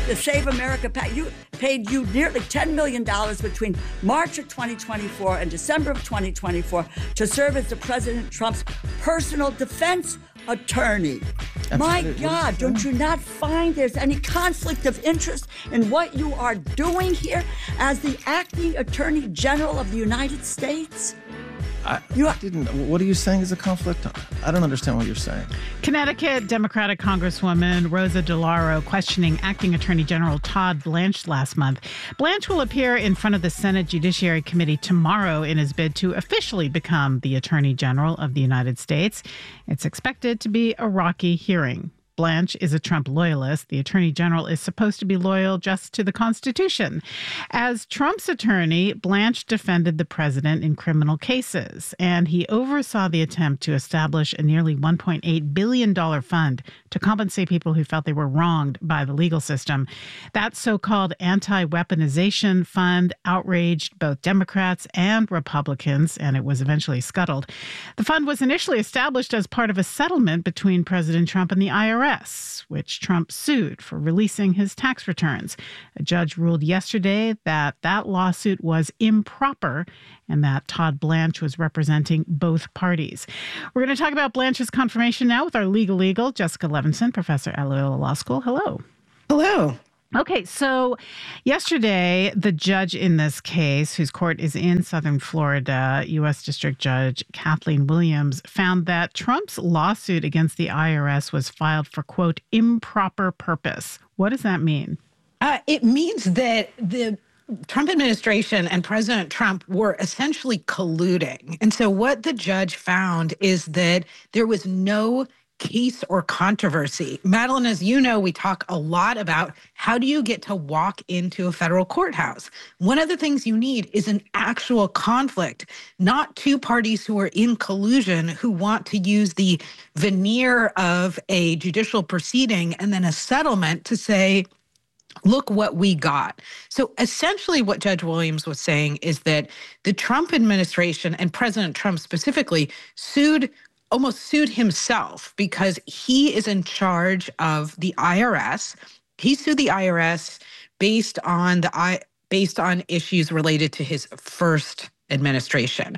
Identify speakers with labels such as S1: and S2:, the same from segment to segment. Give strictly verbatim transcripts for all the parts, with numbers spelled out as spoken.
S1: The Save America PAC, you paid you nearly ten million dollars between March of twenty twenty-four and December of twenty twenty-four to serve as the President Trump's personal defense attorney. Absolutely. My God, don't you not find there's any conflict of interest in what you are doing here as the acting Attorney General of the United States?
S2: I, you I didn't. What are you saying is a conflict? I don't understand what you're saying.
S3: Connecticut Democratic Congresswoman Rosa DeLauro questioning Acting Attorney General Todd Blanche last month. Blanche will appear in front of the Senate Judiciary Committee tomorrow in his bid to officially become the Attorney General of the United States. It's expected to be a rocky hearing. Blanche is a Trump loyalist. The attorney general is supposed to be loyal just to the Constitution. As Trump's attorney, Blanche defended the president in criminal cases, and he oversaw the attempt to establish a nearly one point eight billion dollars fund to compensate people who felt they were wronged by the legal system. That so-called anti-weaponization fund outraged both Democrats and Republicans, and it was eventually scuttled. The fund was initially established as part of a settlement between President Trump and the I R S, which Trump sued for releasing his tax returns. A judge ruled yesterday that that lawsuit was improper and that Todd Blanche was representing both parties. We're going to talk about Blanche's confirmation now with our legal eagle, Jessica Levinson, professor at Loyola Law School. Hello.
S4: Hello.
S3: Okay, so yesterday, the judge in this case, whose court is in Southern Florida, U S District Judge Kathleen Williams, found that Trump's lawsuit against the I R S was filed for, quote, improper purpose. What does that mean?
S4: Uh, it means that the Trump administration and President Trump were essentially colluding. And so what the judge found is that there was no case or controversy. Madeline, as you know, we talk a lot about how do you get to walk into a federal courthouse? One of the things you need is an actual conflict, not two parties who are in collusion who want to use the veneer of a judicial proceeding and then a settlement to say, look what we got. So essentially what Judge Williams was saying is that the Trump administration and President Trump specifically sued almost sued himself because he is in charge of the I R S. He sued the I R S based on the I based on issues related to his first administration.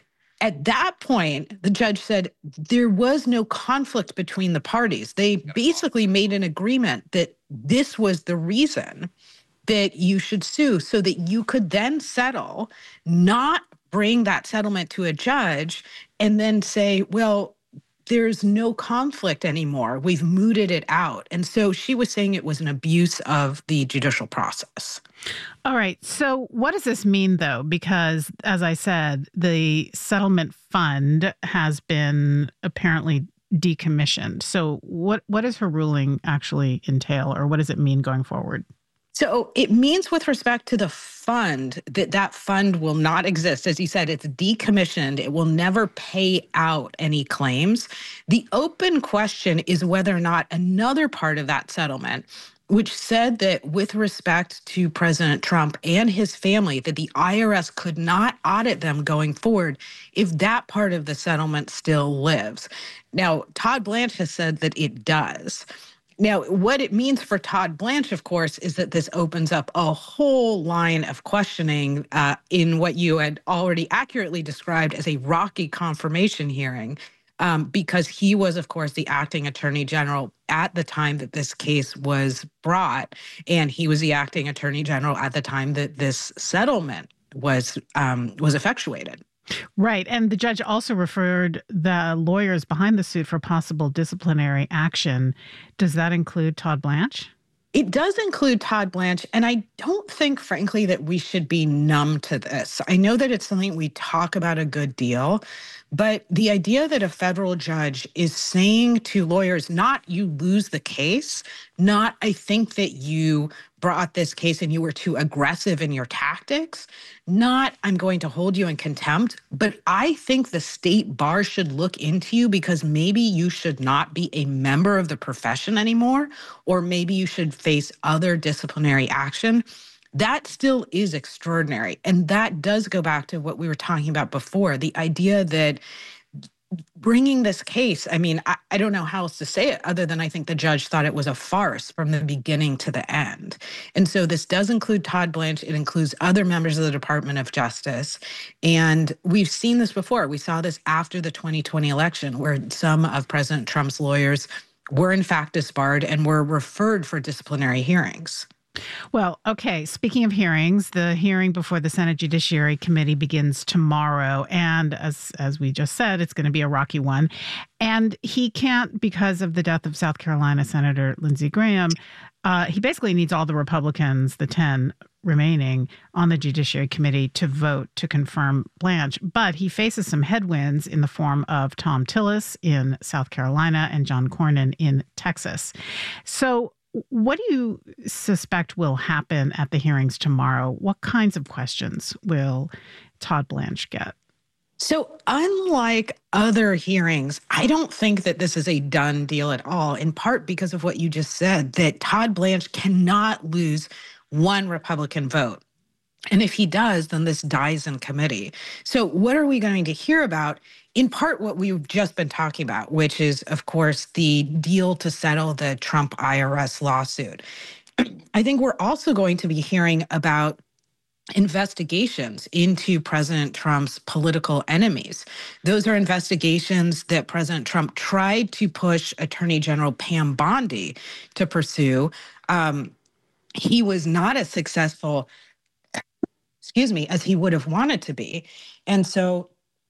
S4: At that point, the judge said there was no conflict between the parties. They basically made an agreement that this was the reason that you should sue so that you could then settle, not bring that settlement to a judge and then say, well, there's no conflict anymore. We've mooted it out. And so she was saying it was an abuse of the judicial process.
S3: All right. So what does this mean, though? Because, as I said, the settlement fund has been apparently decommissioned. So what, what does her ruling actually entail, or what does it mean going forward?
S4: So it means with respect to the fund that that fund will not exist. As you said, it's decommissioned. It will never pay out any claims. The open question is whether or not another part of that settlement, which said that with respect to President Trump and his family, that the I R S could not audit them going forward, if that part of the settlement still lives. Now, Todd Blanche has said that it does. Now, what it means for Todd Blanche, of course, is that this opens up a whole line of questioning uh, in what you had already accurately described as a rocky confirmation hearing, um, because he was, of course, the acting attorney general at the time that this case was brought, and he was the acting attorney general at the time that this settlement was um, was effectuated.
S3: Right. And the judge also referred the lawyers behind the suit for possible disciplinary action. Does that include Todd Blanche?
S4: It does include Todd Blanche, and I don't think, frankly, that we should be numb to this. I know that it's something we talk about a good deal, but the idea that a federal judge is saying to lawyers, not you lose the case, not I think that you brought this case and you were too aggressive in your tactics, not I'm going to hold you in contempt, but I think the state bar should look into you because maybe you should not be a member of the profession anymore, or maybe you should face other disciplinary action. That still is extraordinary. And that does go back to what we were talking about before, the idea that bringing this case, I mean, I, I don't know how else to say it other than I think the judge thought it was a farce from the beginning to the end. And so this does include Todd Blanche. It includes other members of the Department of Justice. And we've seen this before. We saw this after the twenty twenty election, where some of President Trump's lawyers were in fact disbarred and were referred for disciplinary hearings.
S3: Well, okay. Speaking of hearings, the hearing before the Senate Judiciary Committee begins tomorrow. And as as we just said, it's going to be a rocky one. And he can't, because of the death of South Carolina Senator Lindsey Graham, uh, he basically needs all the Republicans, the ten remaining on the Judiciary Committee, to vote to confirm Blanche. But he faces some headwinds in the form of Thom Tillis in South Carolina and John Cornyn in Texas. So what do you suspect will happen at the hearings tomorrow? What kinds of questions will Todd Blanche get?
S4: So unlike other hearings, I don't think that this is a done deal at all, in part because of what you just said, that Todd Blanche cannot lose one Republican vote. And if he does, then this dies in committee. So what are we going to hear about? In part, what we've just been talking about, which is, of course, the deal to settle the Trump I R S lawsuit. I think we're also going to be hearing about investigations into President Trump's political enemies. Those are investigations that President Trump tried to push Attorney General Pam Bondi to pursue. Um, he was not as successful, excuse me, as he would have wanted to be. And so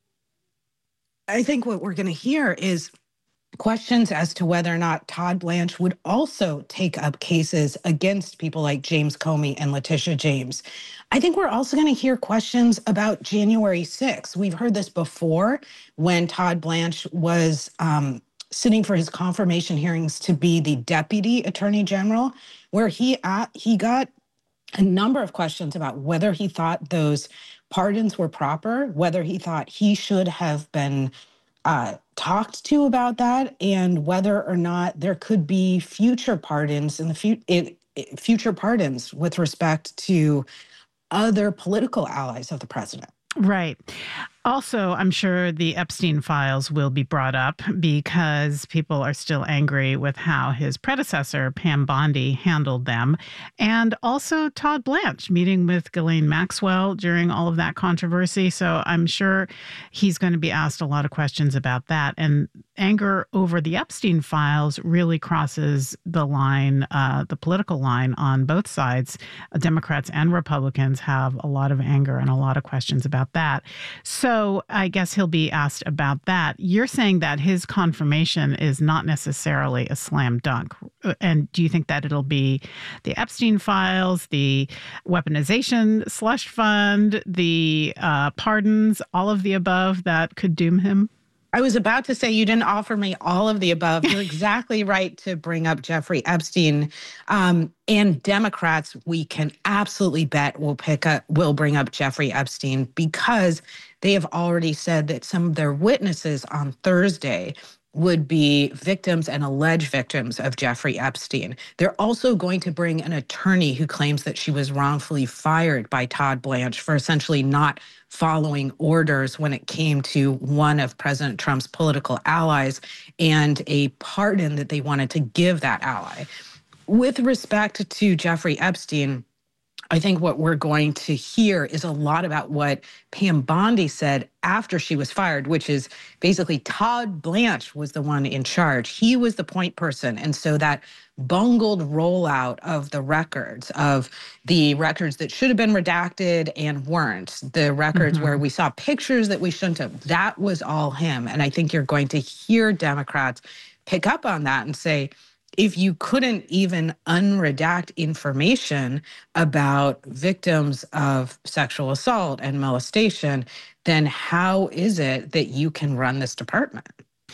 S4: I think what we're going to hear is questions as to whether or not Todd Blanche would also take up cases against people like James Comey and Letitia James. I think we're also going to hear questions about January sixth. We've heard this before when Todd Blanche was um, sitting for his confirmation hearings to be the deputy attorney general, where he uh, he got a number of questions about whether he thought those pardons were proper, whether he thought he should have been uh, talked to about that, and whether or not there could be future pardons in the fu- in, in future pardons with respect to other political allies of the president.
S3: Right. Also, I'm sure the Epstein files will be brought up because people are still angry with how his predecessor, Pam Bondi, handled them. And also Todd Blanche meeting with Ghislaine Maxwell during all of that controversy. So I'm sure he's going to be asked a lot of questions about that. And anger over the Epstein files really crosses the line, uh, the political line on both sides. Democrats and Republicans have a lot of anger and a lot of questions about that. So So I guess he'll be asked about that. You're saying that his confirmation is not necessarily a slam dunk. And do you think that it'll be the Epstein files, the weaponization slush fund, the uh, pardons, all of the above that could doom him?
S4: I was about to say you didn't offer me all of the above. You're exactly right to bring up Jeffrey Epstein. Um, and Democrats, we can absolutely bet will pick up, will bring up Jeffrey Epstein because they have already said that some of their witnesses on Thursday would be victims and alleged victims of Jeffrey Epstein. They're also going to bring an attorney who claims that she was wrongfully fired by Todd Blanche for essentially not following orders when it came to one of President Trump's political allies and a pardon that they wanted to give that ally. With respect to Jeffrey Epstein, I think what we're going to hear is a lot about what Pam Bondi said after she was fired, which is basically Todd Blanche was the one in charge. He was the point person. And so that bungled rollout of the records, of the records that should have been redacted and weren't, the records mm-hmm. where we saw pictures that we shouldn't have, that was all him. And I think you're going to hear Democrats pick up on that and say, if you couldn't even unredact information about victims of sexual assault and molestation, then how is it that you can run this department?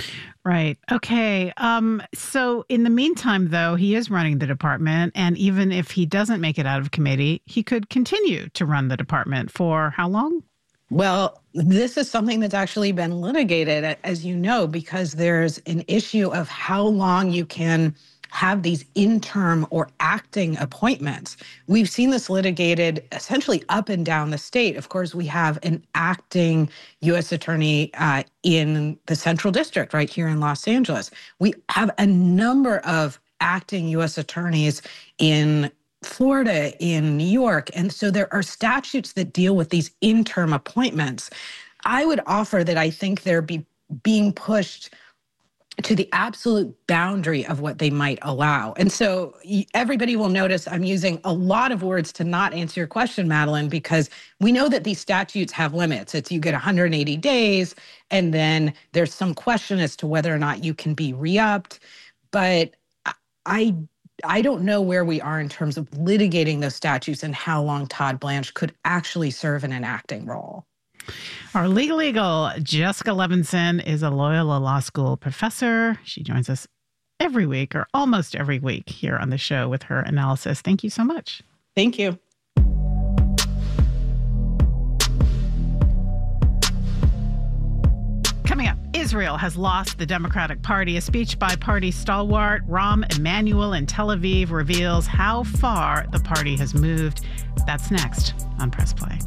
S3: Right. Okay. Um, so in the meantime, though, he is running the department. And even if he doesn't make it out of committee, he could continue to run the department for how long?
S4: Well, this is something that's actually been litigated, as you know, because there's an issue of how long you can have these interim or acting appointments. We've seen this litigated essentially up and down the state. Of course, we have an acting U S attorney uh, in the Central District right here in Los Angeles. We have a number of acting U S attorneys in Florida, in New York. And so there are statutes that deal with these interim appointments. I would offer that I think they're be, being pushed to the absolute boundary of what they might allow. And so everybody will notice I'm using a lot of words to not answer your question, Madeline, because we know that these statutes have limits. It's you get one hundred eighty days, and then there's some question as to whether or not you can be re-upped. But I, I don't know where we are in terms of litigating those statutes and how long Todd Blanche could actually serve in an acting role.
S3: Our legal eagle, Jessica Levinson, is a Loyola Law School professor. She joins us every week or almost every week here on the show with her analysis. Thank you so much.
S4: Thank you.
S3: Coming up, Israel has lost the Democratic Party. A speech by party stalwart Rahm Emanuel in Tel Aviv reveals how far the party has moved. That's next on Press Play.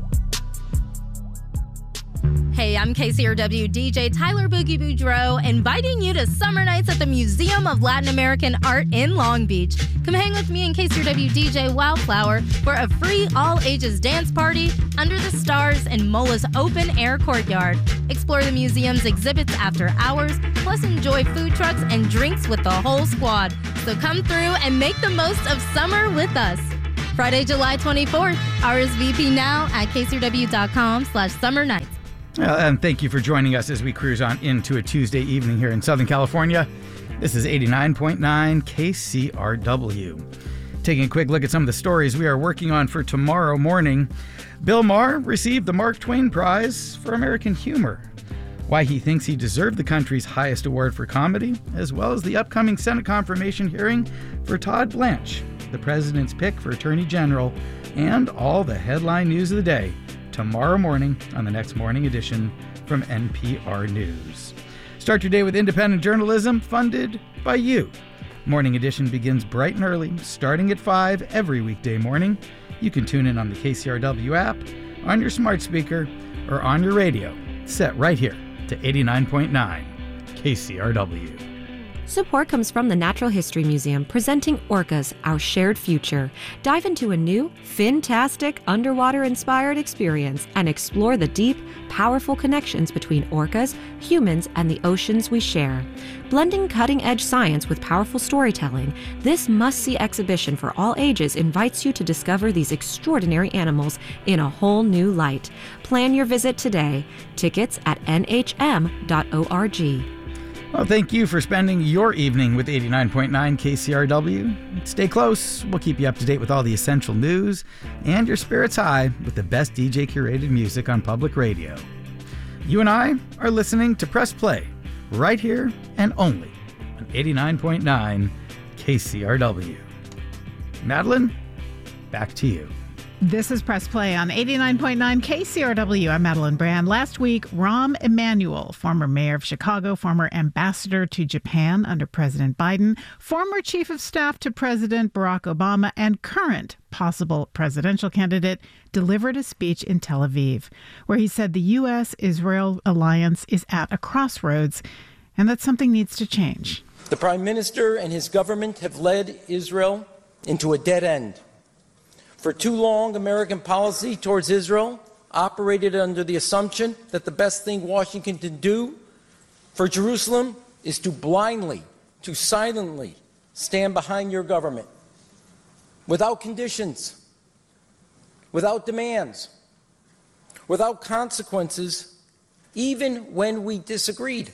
S5: Hey, I'm K C R W D J Tyler Boogie Boudreaux, inviting you to Summer Nights at the Museum of Latin American Art in Long Beach. Come hang with me and K C R W D J Wildflower for a free all-ages dance party under the stars in Mola's open-air courtyard. Explore the museum's exhibits after hours, plus enjoy food trucks and drinks with the whole squad. So come through and make the most of summer with us. Friday, July twenty-fourth. R S V P now at kcrw.com slash summer nights.
S6: Uh, and thank you for joining us as we cruise on into a Tuesday evening here in Southern California. This is eighty-nine point nine K C R W. Taking a quick look at some of the stories we are working on for tomorrow morning. Bill Maher received the Mark Twain Prize for American Humor. Why he thinks he deserved the country's highest award for comedy, as well as the upcoming Senate confirmation hearing for Todd Blanche, the president's pick for Attorney General, and all the headline news of the day tomorrow morning on the next morning edition from N P R News. Start your day with independent journalism funded by you. Morning edition begins bright and early, starting at five every weekday morning. You can tune in on the K C R W app, on your smart speaker, or on your radio, set right here to eighty-nine point nine K C R W.
S7: Support comes from the Natural History Museum, presenting Orcas, Our Shared Future. Dive into a new, fantastic, underwater-inspired experience and explore the deep, powerful connections between orcas, humans, and the oceans we share. Blending cutting-edge science with powerful storytelling, this must-see exhibition for all ages invites you to discover these extraordinary animals in a whole new light. Plan your visit today. Tickets at N H M dot org.
S6: Well, thank you for spending your evening with eighty-nine point nine K C R W. Stay close. We'll keep you up to date with all the essential news and your spirits high with the best D J curated music on public radio. You and I are listening to Press Play right here and only on eighty-nine point nine K C R W. Madeline, back to you.
S3: This is Press Play on eighty-nine point nine K C R W. I'm Madeline Brand. Last week, Rahm Emanuel, former mayor of Chicago, former ambassador to Japan under President Biden, former chief of staff to President Barack Obama, and current possible presidential candidate, delivered a speech in Tel Aviv, where he said the U S Israel alliance is at a crossroads and that something needs to change.
S8: The Prime Minister and his government have led Israel into a dead end. For too long, American policy towards Israel operated under the assumption that the best thing Washington can do for Jerusalem is to blindly, to silently stand behind your government, without conditions, without demands, without consequences, even when we disagreed.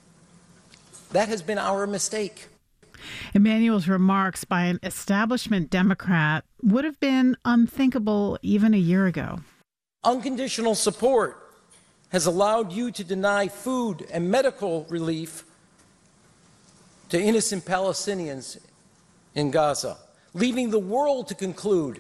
S8: That has been our mistake.
S3: Emanuel's remarks by an establishment Democrat would have been unthinkable even a year ago.
S8: Unconditional support has allowed you to deny food and medical relief to innocent Palestinians in Gaza, leaving the world to conclude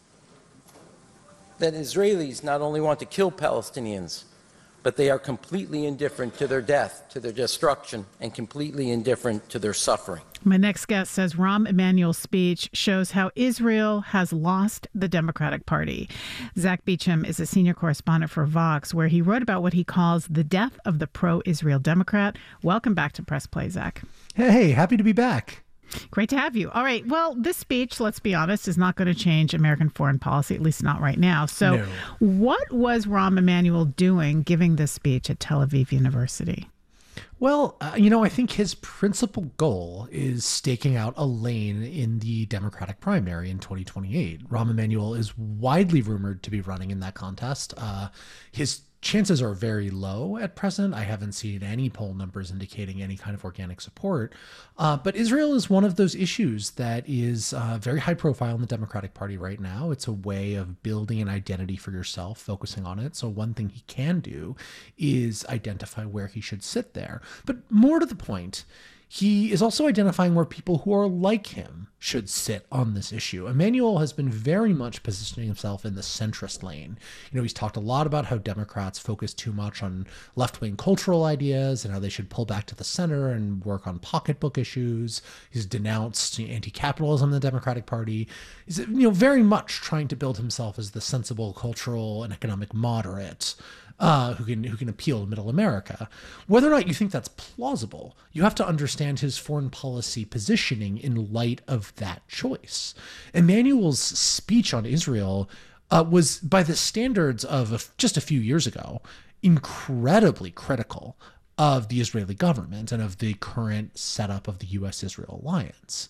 S8: that Israelis not only want to kill Palestinians, but they are completely indifferent to their death, to their destruction, and completely indifferent to their suffering.
S3: My next guest says Rahm Emanuel's speech shows how Israel has lost the Democratic Party. Zach Beecham is a senior correspondent for Vox, where he wrote about what he calls the death of the pro-Israel Democrat. Welcome back to Press Play, Zach.
S9: Hey, happy to be back.
S3: Great to have you. All right. Well, this speech, let's be honest, is not going to change American foreign policy, at least not right now. So no. What was Rahm Emanuel doing giving this speech at Tel Aviv University?
S9: Well, uh, you know, I think his principal goal is staking out a lane in the Democratic primary in twenty twenty-eight. Rahm Emanuel is widely rumored to be running in that contest. Uh, his chances are very low at present. I haven't seen any poll numbers indicating any kind of organic support. Uh, but Israel is one of those issues that is uh, very high profile in the Democratic Party right now. It's a way of building an identity for yourself, focusing on it. So one thing he can do is identify where he should sit there. But more to the point, he is also identifying where people who are like him should sit on this issue. Emanuel has been very much positioning himself in the centrist lane. You know, he's talked a lot about how Democrats focus too much on left-wing cultural ideas and how they should pull back to the center and work on pocketbook issues. He's denounced anti-capitalism in the Democratic Party. He's, you know, very much trying to build himself as the sensible cultural and economic moderate Uh, who can who can appeal to middle America. Whether or not you think that's plausible, you have to understand his foreign policy positioning in light of that choice. Emanuel's speech on Israel uh, was, by the standards of a, just a few years ago, incredibly critical of the Israeli government and of the current setup of the U S Israel alliance.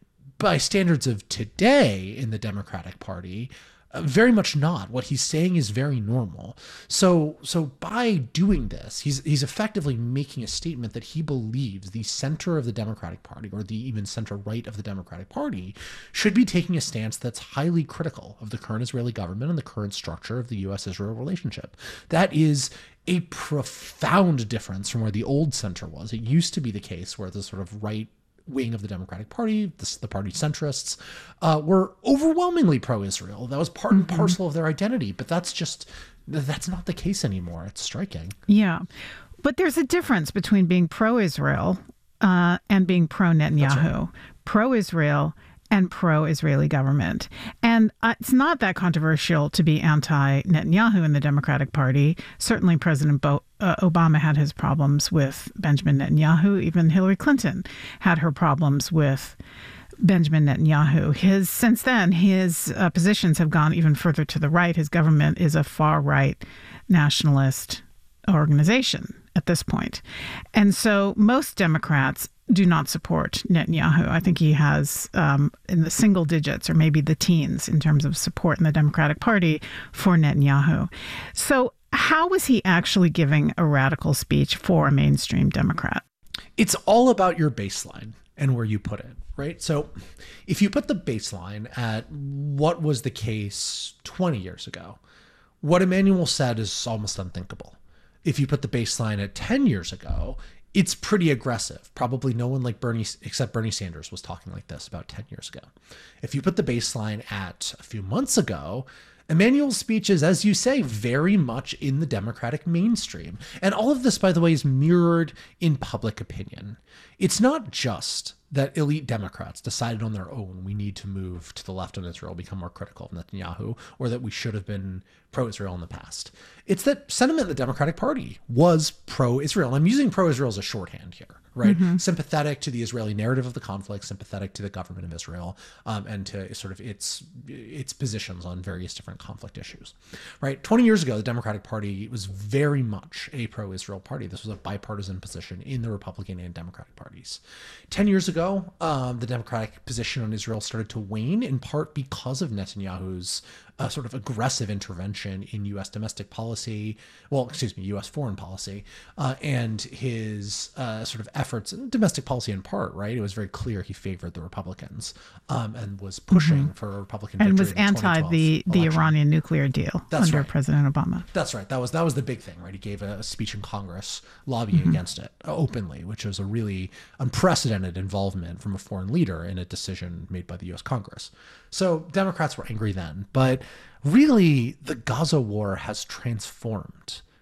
S9: By standards of today in the Democratic Party, Uh, very much not. What he's saying is very normal. So so by doing this, he's he's effectively making a statement that he believes the center of the Democratic Party, or the even center right of the Democratic Party, should be taking a stance that's highly critical of the current Israeli government and the current structure of the U S Israel relationship. That is a profound difference from where the old center was. It used to be the case where the sort of right wing of the Democratic Party, the, the party centrists, uh, were overwhelmingly pro-Israel. That was part and parcel of their identity, but that's just, that's not the case anymore. It's striking.
S3: Yeah. But there's a difference between being pro-Israel uh, and being pro-Netanyahu. Right. Pro-Israel and pro-Israeli government. And uh, it's not that controversial to be anti-Netanyahu in the Democratic Party. Certainly President Bo- uh, Obama had his problems with Benjamin Netanyahu. Even Hillary Clinton had her problems with Benjamin Netanyahu. His since then, his uh, positions have gone even further to the right. His government is a far-right nationalist organization at this point. And so most Democrats do not support Netanyahu. I think he has um, in the single digits or maybe the teens in terms of support in the Democratic Party for Netanyahu. So how was he actually giving a radical speech for a mainstream Democrat?
S9: It's all about your baseline and where you put it, right? So if you put the baseline at what was the case twenty years ago, what Emanuel said is almost unthinkable. If you put the baseline at ten years ago, it's pretty aggressive. Probably no one like Bernie, except Bernie Sanders, was talking like this about ten years ago. If you put the baseline at a few months ago, Emanuel's speech is, as you say, very much in the Democratic mainstream. And all of this, by the way, is mirrored in public opinion. It's not just that elite Democrats decided on their own we need to move to the left on Israel, become more critical of Netanyahu, or that we should have been pro-Israel in the past. It's that sentiment in the Democratic Party was pro-Israel. And I'm using pro-Israel as a shorthand here, right? Mm-hmm. Sympathetic to the Israeli narrative of the conflict, sympathetic to the government of Israel, um, and to sort of its its positions on various different conflict issues, right? twenty years ago, the Democratic Party was very much a pro-Israel party. This was a bipartisan position in the Republican and Democratic parties. ten years ago, um, the Democratic position on Israel started to wane, in part because of Netanyahu's uh, sort of aggressive intervention in U S domestic policy, well, excuse me, U S foreign policy, uh, and his uh, sort of efforts in domestic policy in part, right? It was very clear he favored the Republicans um, and was pushing mm-hmm. for a Republican
S3: and
S9: victory
S3: was anti the, the Iranian nuclear deal
S9: That's
S3: under
S9: right.
S3: President Obama.
S9: That's right. That was that was the big thing, right? He gave a, a speech in Congress lobbying mm-hmm. against it uh, openly, which was a really unprecedented involvement from a foreign leader in a decision made by the U S Congress. So Democrats were angry then, but really the Gaza war has transformed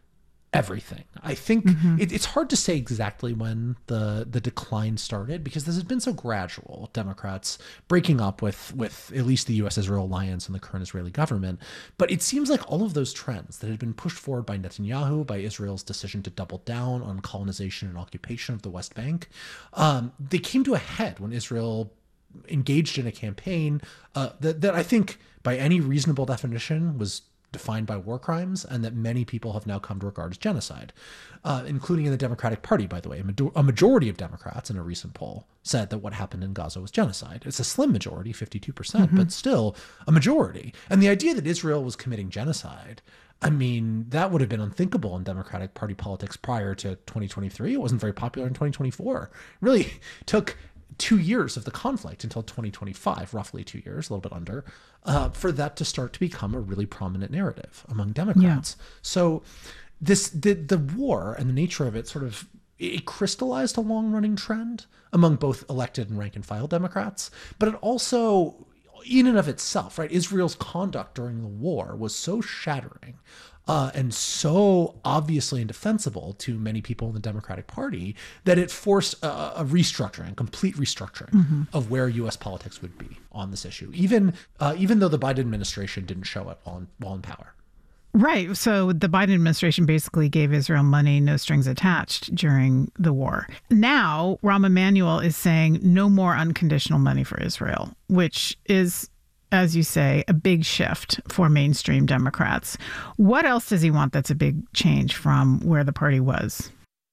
S9: everything. I think mm-hmm. it, it's hard to say exactly when the the decline started, because this has been so gradual. Democrats breaking up with with at least the U S Israel alliance and the current Israeli government. But it seems like all of those trends that had been pushed forward by Netanyahu, by Israel's decision to double down on colonization and occupation of the West Bank, um, they came to a head when Israel engaged in a campaign uh, that, that I think by any reasonable definition was defined by war crimes, and that many people have now come to regard as genocide, uh, including in the Democratic Party, by the way. A, ma- a majority of Democrats in a recent poll said that what happened in Gaza was genocide. It's a slim majority, fifty-two percent, mm-hmm. but still a majority. And the idea that Israel was committing genocide, I mean, that would have been unthinkable in Democratic Party politics prior to twenty twenty-three. It wasn't very popular in twenty twenty-four. It really took two years of the conflict until twenty twenty-five, roughly two years, a little bit under, uh, for that to start to become a really prominent narrative among Democrats. Yeah. So this the the war and the nature of it sort of, it crystallized a long-running trend among both elected and rank-and-file Democrats, but it also, in and of itself, right, Israel's conduct during the war was so shattering Uh, and so obviously indefensible to many people in the Democratic Party that it forced a, a restructuring, a complete restructuring mm-hmm. of where U S politics would be on this issue, even uh, even though the Biden administration didn't show it while in, while in power.
S3: Right. So the Biden administration basically gave Israel money, no strings attached, during the war. Now, Rahm Emanuel is saying no more unconditional money for Israel, which is, as you say, a big shift for mainstream Democrats. What else does he want that's a big change from where the party was?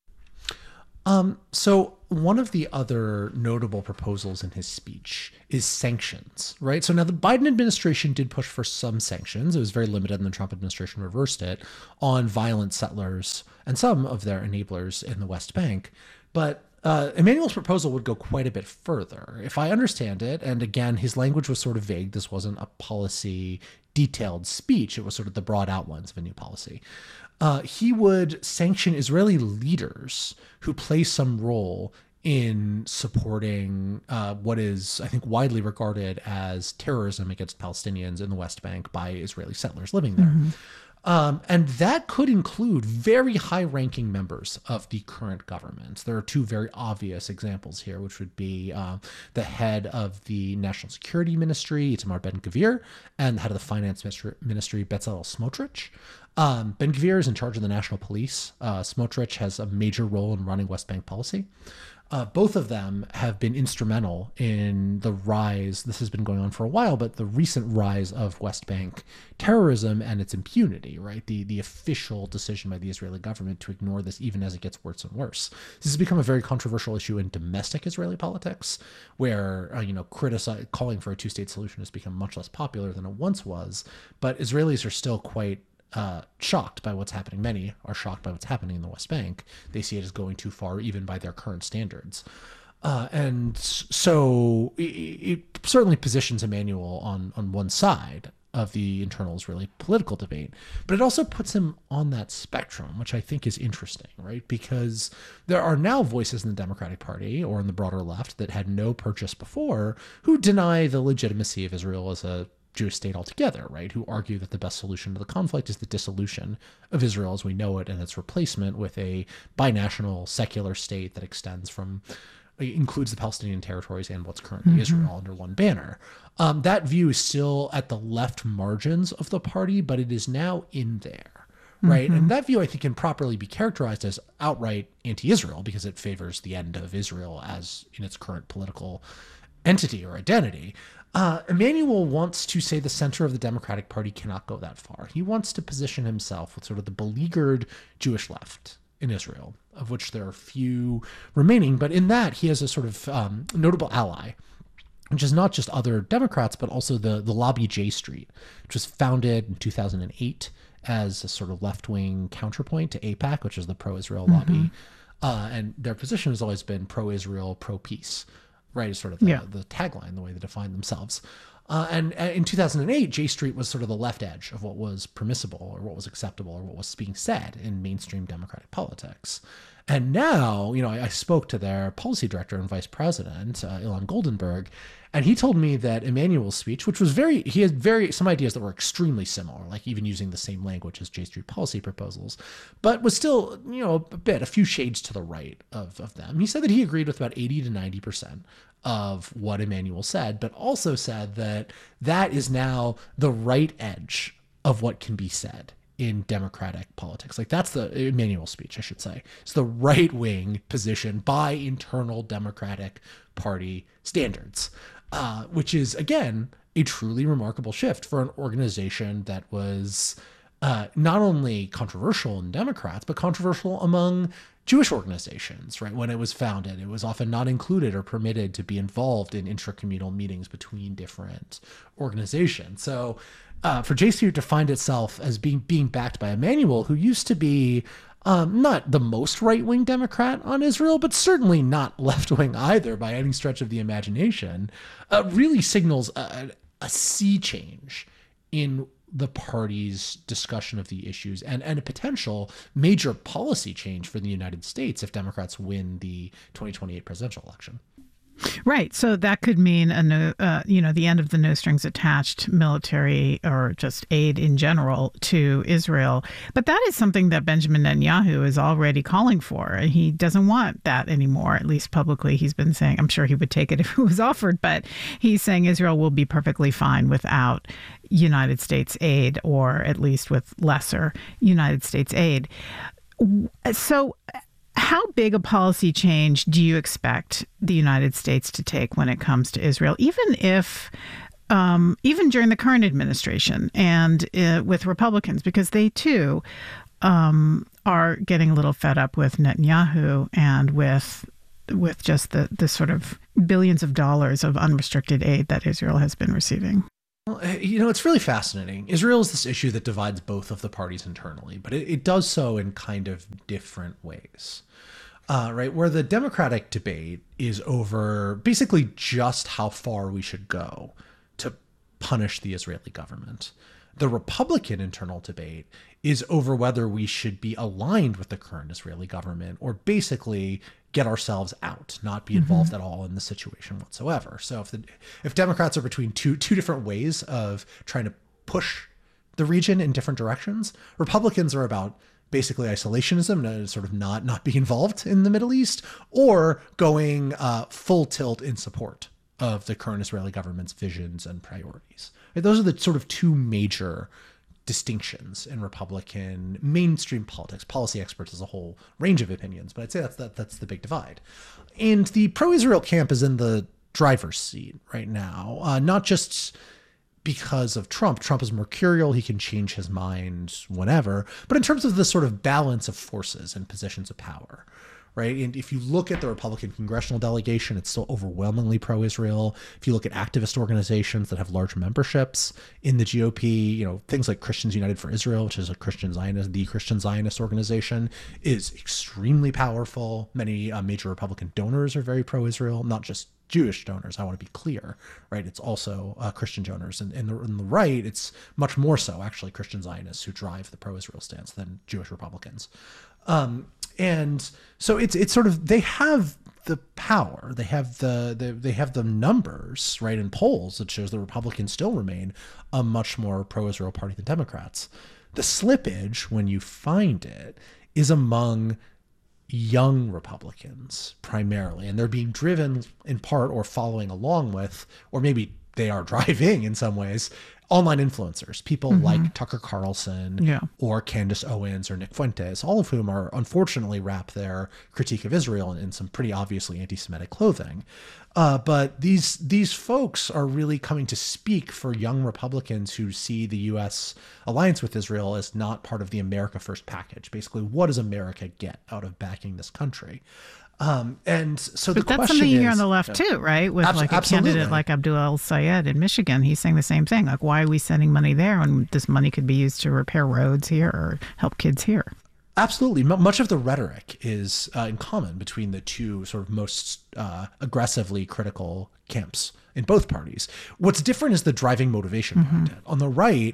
S9: Um, so one of the other notable proposals in his speech is sanctions, right? So now the Biden administration did push for some sanctions. It was very limited, and the Trump administration reversed it, on violent settlers and some of their enablers in the West Bank. But Uh, Emanuel's proposal would go quite a bit further. If I understand it, and again, his language was sort of vague. This wasn't a policy detailed speech. It was sort of the broad outlines of a new policy. Uh, he would sanction Israeli leaders who play some role in supporting uh, what is, I think, widely regarded as terrorism against Palestinians in the West Bank by Israeli settlers living there. Mm-hmm. Um, and that could include very high-ranking members of the current government. There are two very obvious examples here, which would be uh, the head of the National Security Ministry, Itamar Ben-Gvir, and the head of the Finance Ministry, Bezalel Smotrich. Um, Ben-Gvir is in charge of the National Police. Uh, Smotrich has a major role in running West Bank policy. Uh, both of them have been instrumental in the rise, this has been going on for a while, but the recent rise of West Bank terrorism and its impunity, right? The the official decision by the Israeli government to ignore this even as it gets worse and worse. This has become a very controversial issue in domestic Israeli politics, where, uh, you know, criticize, calling for a two-state solution has become much less popular than it once was, but Israelis are still quite Uh, shocked by what's happening. Many are shocked by what's happening in the West Bank. They see it as going too far, even by their current standards. Uh, and so it, it certainly positions Emanuel on, on one side of the internal Israeli political debate, but it also puts him on that spectrum, which I think is interesting, right? Because there are now voices in the Democratic Party or in the broader left that had no purchase before who deny the legitimacy of Israel as a Jewish state altogether, right? Who argue that the best solution to the conflict is the dissolution of Israel as we know it and its replacement with a binational secular state that extends from, includes the Palestinian territories and what's currently mm-hmm. Israel under one banner. Um, that view is still at the left margins of the party, but it is now in there, right? Mm-hmm. And that view, I think, can properly be characterized as outright anti-Israel because it favors the end of Israel as in its current political entity or identity. Uh, Emanuel wants to say the center of the Democratic Party cannot go that far. He wants to position himself with sort of the beleaguered Jewish left in Israel, of which there are few remaining. But in that, he has a sort of um, notable ally, which is not just other Democrats, but also the, the lobby J Street, which was founded in two thousand eight as a sort of left-wing counterpoint to AIPAC, which is the pro-Israel mm-hmm. lobby. Uh, and their position has always been pro-Israel, pro-peace. Right, is sort of the, yeah. the tagline, the way they define themselves. Uh, and uh, in two thousand eight, J Street was sort of the left edge of what was permissible or what was acceptable or what was being said in mainstream Democratic politics. And now, you know, I, I spoke to their policy director and vice president, uh, Ilan Goldenberg, and he told me that Emmanuel's speech, which was very, he had very, some ideas that were extremely similar, like even using the same language as J Street policy proposals, but was still, you know, a bit, a few shades to the right of, of them. He said that he agreed with about eighty to ninety percent of what Emmanuel said, but also said that that is now the right edge of what can be said in democratic politics. Like that's the Emmanuel speech, I should say. It's the right wing position by internal Democratic Party standards, uh, which is, again, a truly remarkable shift for an organization that was uh, not only controversial in Democrats, but controversial among Jewish organizations, right? When it was founded, it was often not included or permitted to be involved in intracommunal meetings between different organizations. So uh, for J Street to find itself as being being backed by Emmanuel, who used to be um, not the most right-wing Democrat on Israel, but certainly not left-wing either by any stretch of the imagination, uh, really signals a, a sea change in the party's discussion of the issues and, and a potential major policy change for the United States if Democrats win the twenty twenty-eight presidential election.
S3: Right. So that could mean, a no, uh, you know, the end of the no strings attached military or just aid in general to Israel. But that is something that Benjamin Netanyahu is already calling for. He doesn't want that anymore, at least publicly. He's been saying, I'm sure he would take it if it was offered, but he's saying Israel will be perfectly fine without United States aid, or at least with lesser United States aid. So how big a policy change do you expect the United States to take when it comes to Israel, even if, um, even during the current administration and uh, with Republicans, because they too um, are getting a little fed up with Netanyahu and with with just the the sort of billions of dollars of unrestricted aid that Israel has been receiving?
S9: Well, you know, it's really fascinating. Israel is this issue that divides both of the parties internally, but it, it does so in kind of different ways, uh, right? Where the Democratic debate is over basically just how far we should go to punish the Israeli government. The Republican internal debate is over whether we should be aligned with the current Israeli government or basically get ourselves out, not be involved mm-hmm. at all in the situation whatsoever. So if the if Democrats are between two two different ways of trying to push the region in different directions, Republicans are about basically isolationism, and sort of not not being involved in the Middle East, or going uh, full tilt in support of the current Israeli government's visions and priorities. Those are the sort of two major distinctions in Republican mainstream politics. Policy experts has a whole range of opinions, but I'd say that's that, that's the big divide. And the pro-Israel camp is in the driver's seat right now, uh, not just because of Trump. Trump is mercurial. He can change his mind whenever, but in terms of the sort of balance of forces and positions of power. Right. And if you look at the Republican congressional delegation, it's still overwhelmingly pro-Israel. If you look at activist organizations that have large memberships in the G O P, you know, things like Christians United for Israel, which is a Christian Zionist, the Christian Zionist organization, is extremely powerful. Many uh, major Republican donors are very pro-Israel, not just Jewish donors. I want to be clear, right? It's also uh, Christian donors. And in the, in the right, it's much more so actually Christian Zionists who drive the pro-Israel stance than Jewish Republicans. Um, And so it's it's sort of, they have the power, they have the, the they have the numbers, right, in polls that shows the Republicans still remain a much more pro-Israel party than Democrats. The slippage, when you find it, is among young Republicans primarily, and they're being driven in part or following along with, or maybe they are driving in some ways, online influencers, people mm-hmm. like Tucker Carlson yeah. or Candace Owens or Nick Fuentes, all of whom are unfortunately wrap their critique of Israel in, in some pretty obviously anti-Semitic clothing. Uh, but these these folks are really coming to speak for young Republicans who see the U S alliance with Israel as not part of the America First package. Basically, what does America get out of backing this country? Um, and so
S3: but
S9: the
S3: that's
S9: question
S3: something you
S9: is,
S3: hear on the left
S9: yeah.
S3: too, right? With
S9: Abs-
S3: like a
S9: absolutely.
S3: candidate like Abdul El-Sayed in Michigan, he's saying the same thing. Like, why are we sending money there when this money could be used to repair roads here or help kids here?
S9: Absolutely. M- much of the rhetoric is uh, in common between the two sort of most uh, aggressively critical camps in both parties. What's different is the driving motivation mm-hmm. behind it. On the right,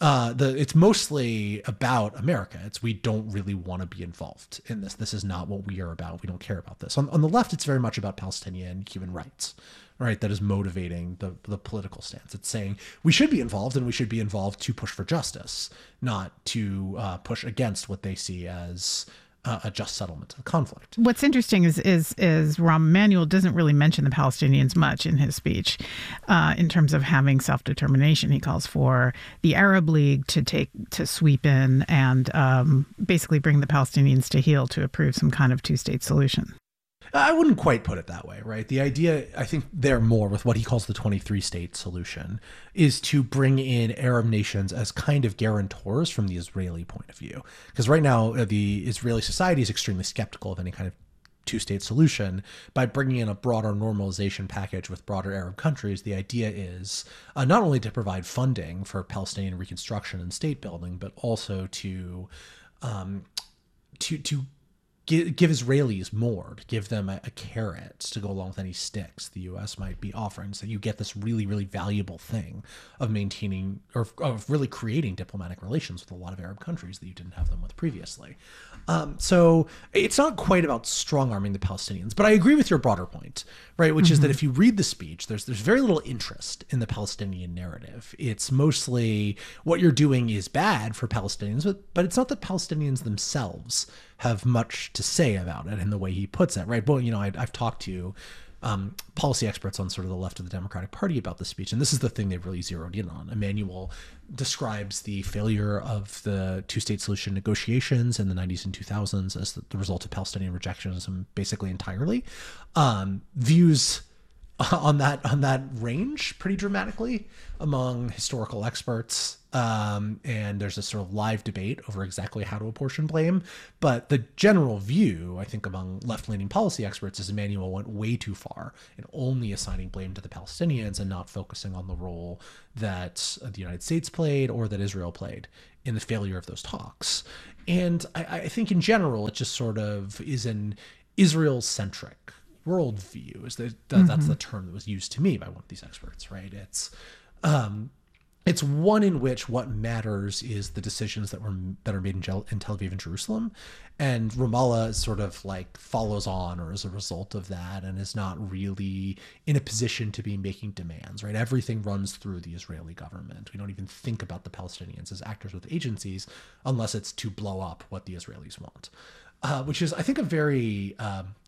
S9: Uh, the it's mostly about America. It's we don't really want to be involved in this. This is not what we are about. We don't care about this. On, on the left, it's very much about Palestinian human rights, right? That is motivating the the political stance. It's saying we should be involved, and we should be involved to push for justice, not to uh, push against what they see as Uh, a just settlement of the conflict.
S3: What's interesting is is is Rahm Emanuel doesn't really mention the Palestinians much in his speech uh, in terms of having self-determination. He calls for the Arab League to take to sweep in and um, basically bring the Palestinians to heel to approve some kind of two-state solution.
S9: I wouldn't quite put it that way, right? The idea, I think there more with what he calls the twenty-three state solution, is to bring in Arab nations as kind of guarantors from the Israeli point of view. Because right now, uh, the Israeli society is extremely skeptical of any kind of two-state solution. By bringing in a broader normalization package with broader Arab countries, the idea is uh, not only to provide funding for Palestinian reconstruction and state building, but also to um, to to Give, give Israelis more, to give them a, a carrot to go along with any sticks the U S might be offering, so you get this really, really valuable thing of maintaining or of really creating diplomatic relations with a lot of Arab countries that you didn't have them with previously. Um, so it's not quite about strong-arming the Palestinians, but I agree with your broader point, right? Which mm-hmm. is that if you read the speech, there's there's very little interest in the Palestinian narrative. It's mostly what you're doing is bad for Palestinians, but, but it's not that Palestinians themselves have much to say about it in the way he puts it, right? But, you know, I, I've talked to um, policy experts on sort of the left of the Democratic Party about this speech, and this is the thing they've really zeroed in on. Emanuel describes the failure of the two-state solution negotiations in the nineties and two thousands as the, the result of Palestinian rejectionism basically entirely. Um, views on that on that range pretty dramatically among historical experts. Um, and there's a sort of live debate over exactly how to apportion blame. But the general view, I think, among left-leaning policy experts is Emanuel went way too far in only assigning blame to the Palestinians and not focusing on the role that the United States played or that Israel played in the failure of those talks. And I, I think in general, it just sort of is an Israel-centric worldview. Is that, that mm-hmm. That's the term that was used to me by one of these experts, right? It's... Um, It's one in which what matters is the decisions that were that are made in, Tel Aviv and Jerusalem, and Ramallah sort of like follows on or as a result of that, and is not really in a position to be making demands. Right, everything runs through the Israeli government. We don't even think about the Palestinians as actors with agencies unless it's to blow up what the Israelis want, uh, which is, I think, a very um,